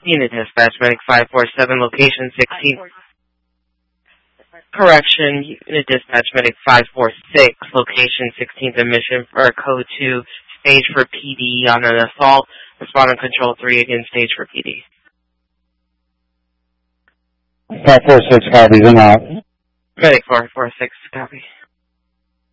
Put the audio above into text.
Unit Dispatch, Medic 547, location 16. Correction, Unit Dispatch, Medic 546, location 16th and Mission for code 2, stage for PD on an assault. Respond on control 3, again, stage for PD. 546 copies and out. Medic 446, copy.